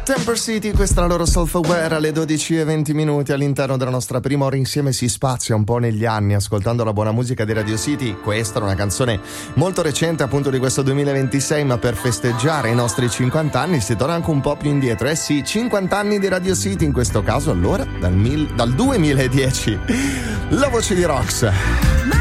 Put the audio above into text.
Temper City, questa è la loro Self-Aware alle 12:20 all'interno della nostra prima ora insieme. Si spazia un po' negli anni ascoltando la buona musica di Radio City. Questa era una canzone molto recente, appunto di questo 2026, ma per festeggiare i nostri 50 anni si torna anche un po' più indietro. Sì, 50 anni di Radio City, in questo caso allora dal 2010. La voce di Rox.